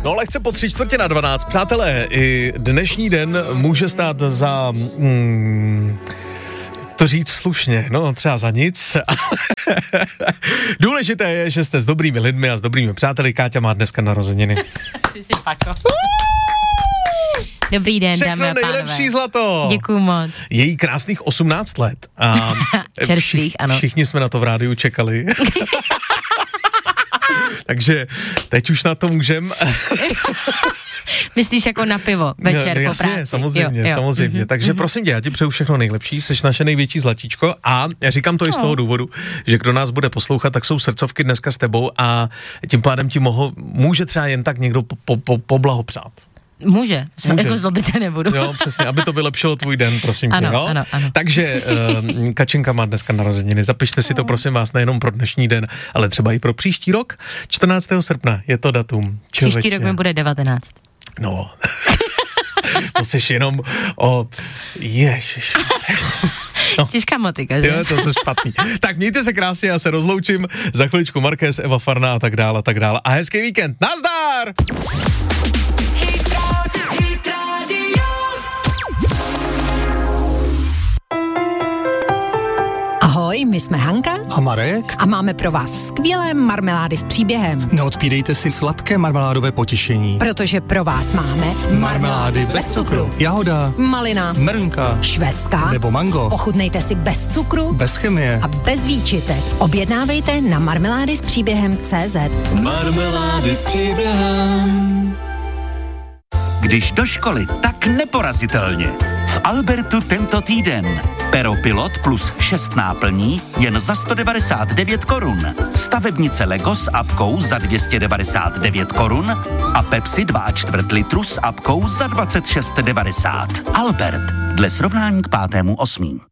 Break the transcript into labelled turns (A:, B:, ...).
A: No lehce po 11:45. Přátelé, i dnešní den může stát za... to říct slušně, no třeba za nic. Důležité je, že jste s dobrými lidmi a s dobrými přáteli. Káťa má dneska narozeniny.
B: Ty jsi pako. Dobrý den, dámy a pánové.
A: Všechno nejlepší, zlato.
B: Děkuju moc.
A: Její krásných 18 let. A
B: čerstvých, ano.
A: Všichni jsme na to v rádiu čekali. Takže teď už na to můžeme.
B: Myslíš jako na pivo večer po práci?
A: Jasně, samozřejmě.
B: Mm-hmm.
A: Takže prosím tě, já ti přeju všechno nejlepší, jsi naše největší zlatíčko a já říkám to i z toho důvodu, že kdo nás bude poslouchat, tak jsou srdcovky dneska s tebou a tím pádem ti může třeba jen tak někdo poblahopřát.
B: Může. Jako zlobit se nebudu.
A: Jo, přesně, aby to vylepšilo tvůj den, prosím tě, jo?
B: Ano.
A: Takže Kačenka má dneska narozeniny, zapište si to, prosím vás, nejenom pro dnešní den, ale třeba i pro příští rok, 14. srpna je to datum.
B: Příští rok mi bude 19.
A: No, to jsi jenom ježiš.
B: No. Těžká motika, že?
A: Jo, to je špatný. Tak mějte se krásně, já se rozloučím, za chviličku Markéz, Eva Farná a tak dále. A hezký víkend, nazdar!
C: Ahoj, my jsme Hanka
D: a Marek
C: a máme pro vás skvělé marmelády s příběhem.
D: Neodpírejte si sladké marmeládové potěšení.
C: Protože pro vás máme
D: marmelády bez cukru. Jahoda,
C: malina,
D: mrnka,
C: švestka
D: nebo mango.
C: Ochutnejte si bez cukru,
D: bez chemie
C: a bez výčitek. Objednávejte na marmelády s příběhem.cz.
E: Marmelády s příběhem. Když do školy, tak neporazitelně. V Albertu tento týden. Pero Pilot plus 6 náplní jen za 199 korun. Stavebnice Lego s apkou za 299 korun a Pepsi 2,4 litru s apkou za 26,90. Albert. Dle srovnání k 5.8.